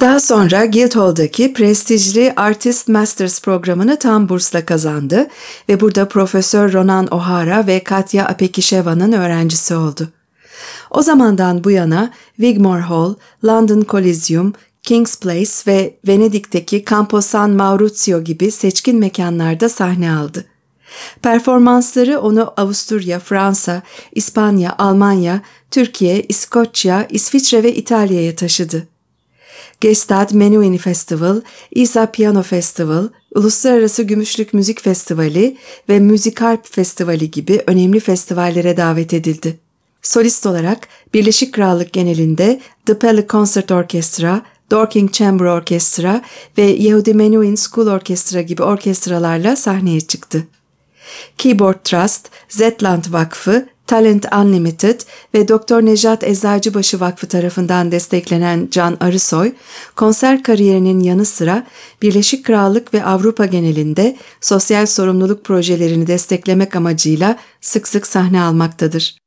Daha sonra Guildhall'daki prestijli Artist Masters programını tam bursla kazandı ve burada Profesör Ronan O'Hara ve Katya Apekisheva'nın öğrencisi oldu. O zamandan bu yana Wigmore Hall, London Coliseum, King's Place ve Venedik'teki Campo San Maurizio gibi seçkin mekanlarda sahne aldı. Performansları onu Avusturya, Fransa, İspanya, Almanya, Türkiye, İskoçya, İsviçre ve İtalya'ya taşıdı. Gestad Menuhin Festival, İsa Piano Festival, Uluslararası Gümüşlük Müzik Festivali ve Müzikalp Festivali gibi önemli festivallere davet edildi. Solist olarak Birleşik Krallık genelinde The Pele Concert Orchestra, Dorking Chamber Orchestra ve Yehudi Menuhin School Orchestra gibi orkestralarla sahneye çıktı. Keyboard Trust, Zetland Vakfı, Talent Unlimited ve Dr. Nejat Eczacıbaşı Vakfı tarafından desteklenen Can Arısoy, konser kariyerinin yanı sıra Birleşik Krallık ve Avrupa genelinde sosyal sorumluluk projelerini desteklemek amacıyla sık sık sahne almaktadır.